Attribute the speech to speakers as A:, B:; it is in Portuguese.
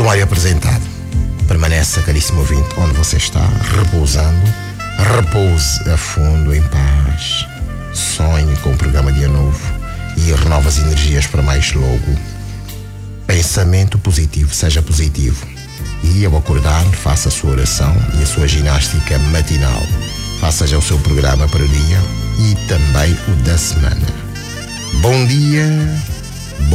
A: Sumário apresentado. Permaneça, caríssimo ouvinte, onde você está, repousando. Repouse a fundo, em paz. Sonhe com o programa Dia Novo e renova as energias para mais logo. Pensamento positivo, seja positivo. E ao acordar, faça a sua oração e a sua ginástica matinal. Faça já o seu programa para o dia e também o da semana. Bom dia!